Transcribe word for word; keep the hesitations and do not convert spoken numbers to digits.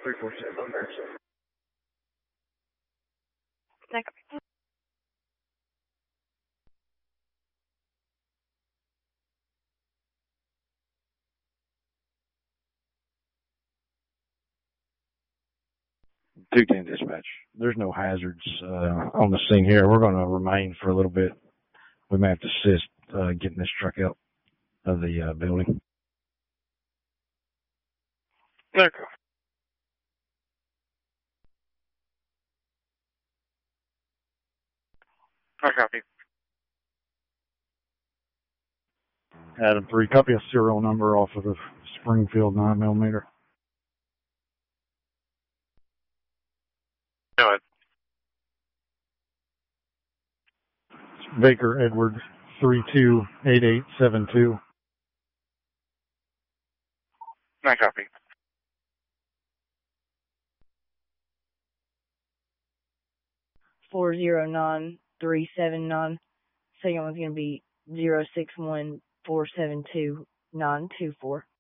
three four seven on there. Next. two ten dispatch. There's no hazards uh, on the scene here. We're going to remain for a little bit. We may have to assist uh, getting this truck out of the uh, building. Okay. I copy. Adam three, copy a serial number off of the Springfield nine millimeter. Go ahead. Baker Edward three two eight eight seven two. I copy. Four zero nine three seven nine. Second one's gonna be zero six one four seven two nine two four.